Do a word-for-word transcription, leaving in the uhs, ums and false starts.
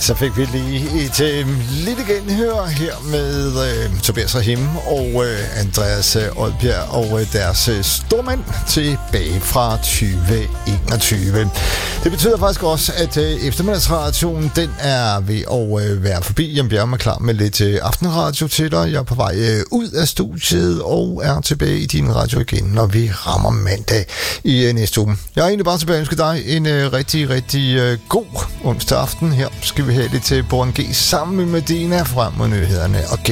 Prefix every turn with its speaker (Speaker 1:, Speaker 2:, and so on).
Speaker 1: Så fik vi lige et øh, lille genhør her med øh, Tobias Rahim og øh, Andreas Odbjerg og øh, deres øh, stormand tilbage fra tyve enogtyve. Det betyder faktisk også, at øh, eftermiddagsradioen, den er ved at øh, være forbi. Jan Bjerg er klar med lidt øh, aftenradio til dig. Jeg er på vej øh, ud af studiet og er tilbage i din radio igen, når vi rammer mandag i øh, næste uge. Jeg er egentlig bare tilbage og ønsker dig en øh, rigtig, rigtig øh, god onsdag aften. Her skal vi have lidt til Borgen G sammen med Medina frem mod nyhederne og G.